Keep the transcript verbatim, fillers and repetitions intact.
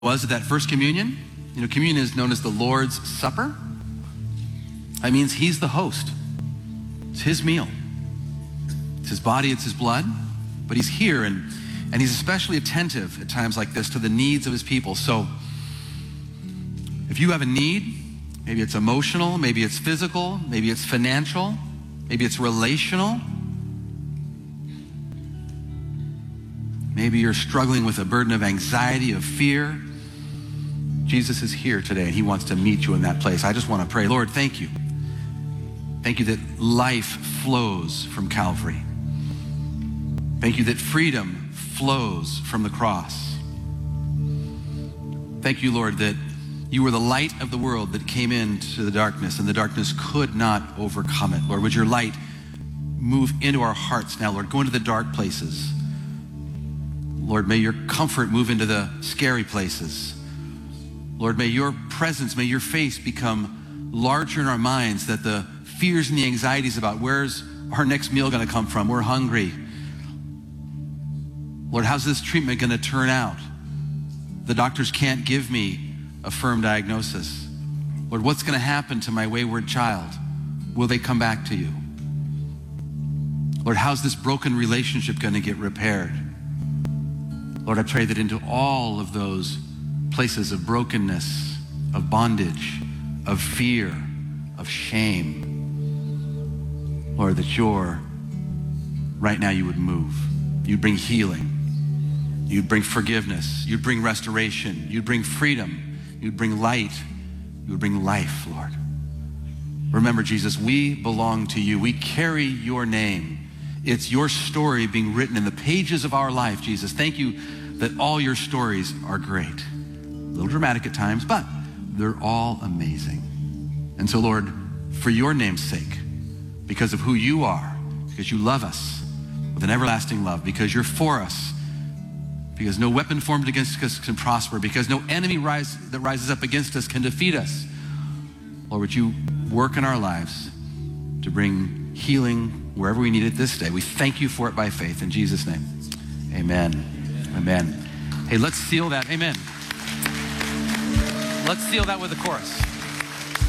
was at that first communion. You know, communion is known as the Lord's Supper. That means he's the host. It's his meal. It's his body, it's his blood, but he's here, and, and he's especially attentive at times like this to the needs of his people. So if you have a need, maybe it's emotional, maybe it's physical, maybe it's financial, maybe it's relational, maybe you're struggling with a burden of anxiety, of fear, Jesus is here today, and he wants to meet you in that place. I just want to pray, Lord, thank you. Thank you that life flows from Calvary. Thank you that freedom flows from the cross. Thank you, Lord, that you were the light of the world that came into the darkness, and the darkness could not overcome it. Lord, would your light move into our hearts now, Lord? Go into the dark places. Lord, may your comfort move into the scary places. Lord, may your presence, may your face become larger in our minds, that the fears and the anxieties about where's our next meal going to come from? We're hungry. Lord, how's this treatment going to turn out? The doctors can't give me a firm diagnosis. Lord, what's going to happen to my wayward child? Will they come back to you? Lord, how's this broken relationship going to get repaired? Lord, I pray that into all of those places of brokenness, of bondage, of fear, of shame, Lord, that you're, right now you would move. You'd bring healing. You'd bring forgiveness. You'd bring restoration. You'd bring freedom. You'd bring light. You would bring life, Lord. Remember, Jesus, we belong to you. We carry your name. It's your story being written in the pages of our life, Jesus. Thank you that all your stories are great. A little dramatic at times, but they're all amazing. And so, Lord, for your name's sake, because of who you are, because you love us with an everlasting love, because you're for us, because no weapon formed against us can prosper, because no enemy rise, that rises up against us can defeat us. Lord, would you work in our lives to bring healing wherever we need it this day? We thank you for it by faith. In Jesus' name, amen. Amen. Amen. Hey, let's seal that. Amen. Let's seal that with a chorus.